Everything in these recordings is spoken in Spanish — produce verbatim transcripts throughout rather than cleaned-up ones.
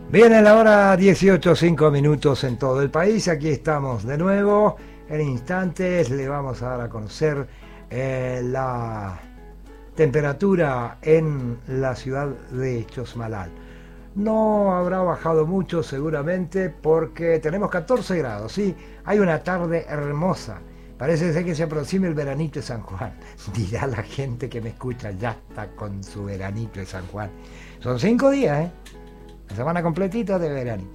Bien, a la hora dieciocho, cinco minutos en todo el país. Aquí estamos de nuevo. En instantes le vamos a dar a conocer eh, la temperatura en la ciudad de Chosmalal. No habrá bajado mucho seguramente porque tenemos catorce grados, sí. Hay una tarde hermosa. Parece ser que se aproxima el veranito de San Juan. Dirá la gente que me escucha, ya está con su veranito de San Juan. Son cinco días, ¿eh? La semana completita de verano.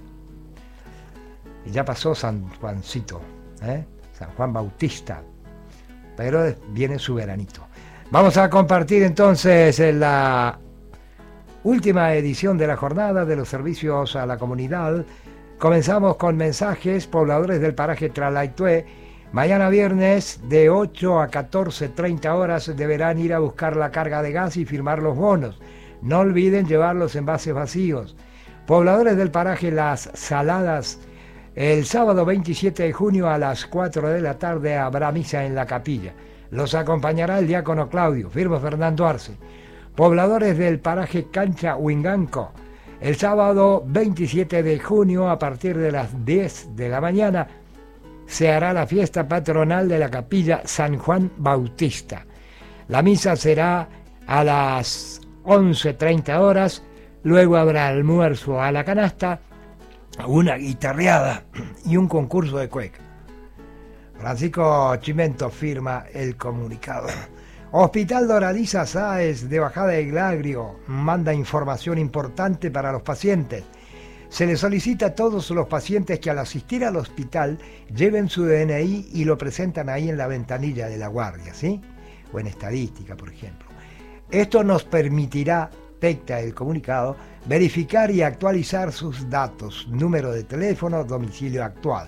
Y ya pasó San Juancito, ¿eh? San Juan Bautista. Pero viene su veranito. Vamos a compartir entonces la última edición de la jornada de los servicios a la comunidad. Comenzamos con mensajes. Pobladores del paraje Tralaitué, mañana viernes de ocho a catorce treinta horas deberán ir a buscar la carga de gas y firmar los bonos. No olviden llevar los envases vacíos. Pobladores del paraje Las Saladas, el sábado veintisiete de junio a las cuatro de la tarde habrá misa en la capilla. Los acompañará el diácono Claudio, firma Fernando Arce. Pobladores del paraje Cancha Huinganco, el sábado veintisiete de junio a partir de las diez de la mañana se hará la fiesta patronal de la capilla San Juan Bautista. La misa será a las once treinta horas. Luego habrá almuerzo a la canasta, una guitarreada y un concurso de cueca. Francisco Chimento firma el comunicado. Hospital Doraliza Sáez de Bajada del Agrio manda información importante para los pacientes. Se les solicita a todos los pacientes que al asistir al hospital lleven su D N I y lo presentan ahí en la ventanilla de la guardia, ¿sí? O en estadística, por ejemplo. Esto nos permitirá, dicta el comunicado, verificar y actualizar sus datos, número de teléfono, domicilio actual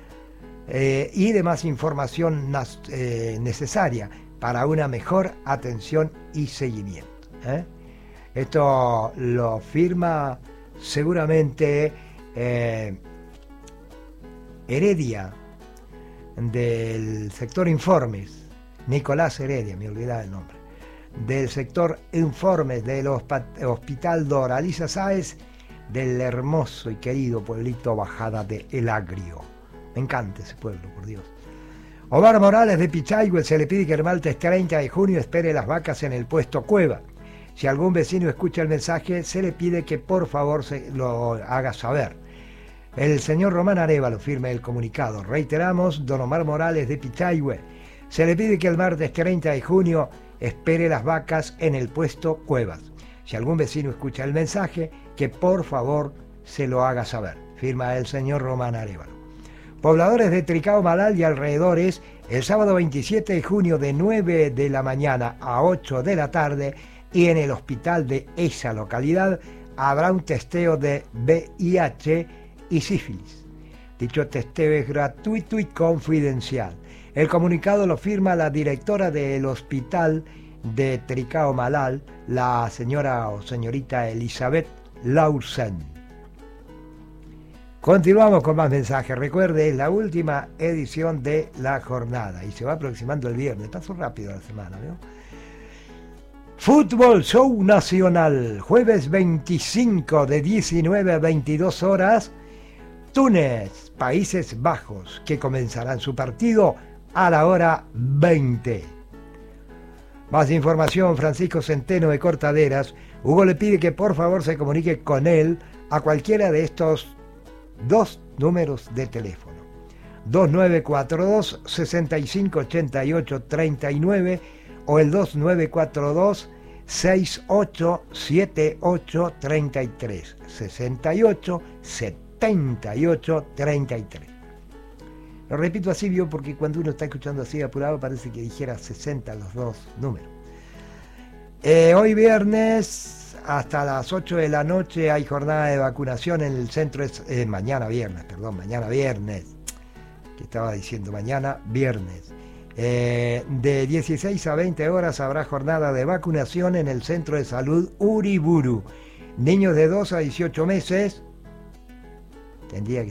eh, y demás información eh, necesaria para una mejor atención y seguimiento. ¿eh? Esto lo firma seguramente eh, Heredia del sector Informes, Nicolás Heredia, me olvidaba el nombre, del sector Informes del Hospital Doraliza Sáez del hermoso y querido pueblito Bajada de El Agrio. Me encanta ese pueblo, por Dios. Omar Morales de Pichayhue se le pide que el martes treinta de junio espere las vacas en el puesto Cueva. Si algún vecino escucha el mensaje, se le pide que por favor se lo haga saber. El señor Román Arévalo firma el comunicado. Reiteramos, don Omar Morales de Pichayhue se le pide que el martes treinta de junio espere las vacas en el puesto Cuevas. Si algún vecino escucha el mensaje, que por favor se lo haga saber. Firma el señor Román Arévalo. Pobladores de Tricao Malal y alrededores, el sábado veintisiete de junio de nueve de la mañana a ocho de la tarde y en el hospital de esa localidad habrá un testeo de V I H y sífilis. Dicho testeo es gratuito y confidencial. El comunicado lo firma la directora del hospital de Tricao Malal, la señora o señorita Elizabeth Lausen. Continuamos con más mensajes. Recuerde, es la última edición de la jornada y se va aproximando el viernes. Pasó rápido la semana, ¿no? Fútbol Show Nacional, jueves veinticinco de diecinueve a veintidós horas, Túnez, Países Bajos, que comenzarán su partido a la hora veinte. Más información, Francisco Centeno de Cortaderas. Hugo le pide que por favor se comunique con él a cualquiera de estos dos números de teléfono. dos nueve cuatro dos, seis cinco ocho ocho tres nueve o el dos nueve cuatro dos, seis ocho siete ocho tres tres, sesenta y ocho setenta y ocho treinta y tres. Lo repito así, vio, porque cuando uno está escuchando así apurado parece que dijera sesenta los dos números. Eh, hoy viernes hasta las ocho de la noche hay jornada de vacunación en el centro, eh, mañana viernes, perdón, mañana viernes, que estaba diciendo mañana viernes. Eh, de dieciséis a veinte horas habrá jornada de vacunación en el centro de salud Uriburu. Niños de dos a dieciocho meses, tendría que